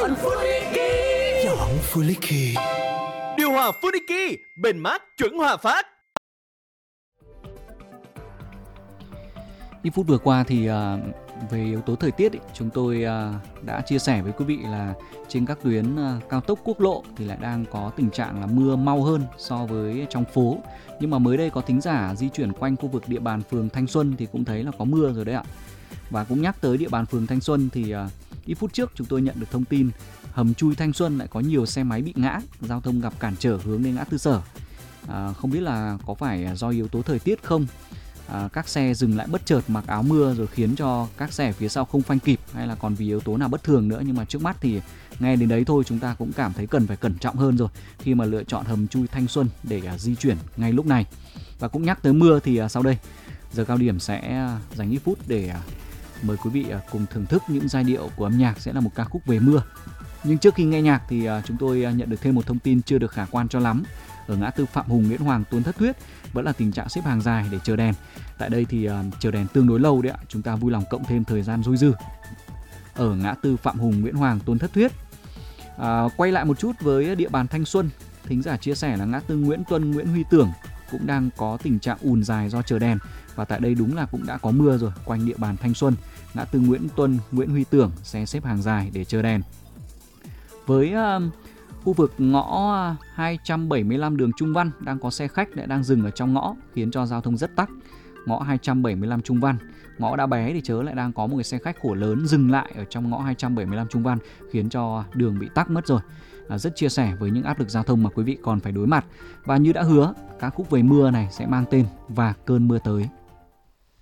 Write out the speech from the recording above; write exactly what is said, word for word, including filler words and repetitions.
Chọn Funiki. Chọn Funiki. Điều hòa Funiki, bền mát chuẩn hòa phát. Ít phút vừa qua thì uh, về yếu tố thời tiết ý, chúng tôi uh, đã chia sẻ với quý vị là trên các tuyến uh, cao tốc quốc lộ thì lại đang có tình trạng là mưa mau hơn so với trong phố. Nhưng mà mới đây có thính giả di chuyển quanh khu vực địa bàn phường Thanh Xuân thì cũng thấy là có mưa rồi đấy ạ. Và cũng nhắc tới địa bàn phường Thanh Xuân thì uh, ít phút trước chúng tôi nhận được thông tin hầm chui Thanh Xuân lại có nhiều xe máy bị ngã, giao thông gặp cản trở hướng đến ngã tư Sở. À, không biết là có phải do yếu tố thời tiết không? À, các xe dừng lại bất chợt mặc áo mưa rồi khiến cho các xe phía sau không phanh kịp, hay là còn vì yếu tố nào bất thường nữa. Nhưng mà trước mắt thì nghe đến đấy thôi chúng ta cũng cảm thấy cần phải cẩn trọng hơn rồi khi mà lựa chọn hầm chui Thanh Xuân để uh, di chuyển ngay lúc này. Và cũng nhắc tới mưa thì uh, sau đây giờ cao điểm sẽ uh, dành ít phút để uh, mời quý vị uh, cùng thưởng thức những giai điệu của âm nhạc, sẽ là một ca khúc về mưa. Nhưng trước khi nghe nhạc thì uh, chúng tôi uh, nhận được thêm một thông tin chưa được khả quan cho lắm. Ở ngã tư Phạm Hùng, Nguyễn Hoàng, Tôn Thất Thuyết vẫn là tình trạng xếp hàng dài để chờ đèn. Tại đây thì uh, chờ đèn tương đối lâu đấy ạ. Chúng ta vui lòng cộng thêm thời gian dôi dư. Ở ngã tư Phạm Hùng, Nguyễn Hoàng, Tôn Thất Thuyết. À, quay lại một chút với địa bàn Thanh Xuân, thính giả chia sẻ là ngã tư Nguyễn Tuân, Nguyễn Huy Tưởng cũng đang có tình trạng ùn dài do chờ đèn. Và tại đây đúng là cũng đã có mưa rồi. Quanh địa bàn Thanh Xuân, ngã tư Nguyễn Tuân, Nguyễn Huy Tưởng sẽ xếp hàng dài để chờ đèn. Với uh, khu vực ngõ hai trăm bảy mươi lăm đường Trung Văn đang có xe khách lại đang dừng ở trong ngõ, khiến cho giao thông rất tắc. Ngõ hai trăm bảy mươi lăm Trung Văn, ngõ Đã Bé thì chớ lại đang có một cái xe khách khổ lớn dừng lại ở trong ngõ hai trăm bảy mươi lăm Trung Văn, khiến cho đường bị tắc mất rồi. À, rất chia sẻ với những áp lực giao thông mà quý vị còn phải đối mặt. Và như đã hứa, ca khúc về mưa này sẽ mang tên Và Cơn Mưa Tới.